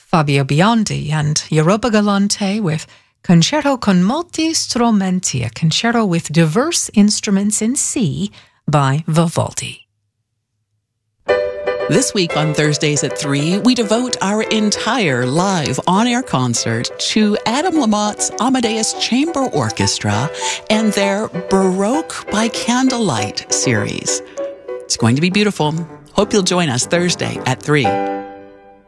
Fabio Biondi and Europa Galante with Concerto con molti strumenti, a concerto with diverse instruments in C by Vivaldi. This week on Thursdays at 3, we devote our entire live on-air concert to Adam Lamotte's Amadeus Chamber Orchestra and their Baroque by Candlelight series. It's going to be beautiful. Hope you'll join us Thursday at 3.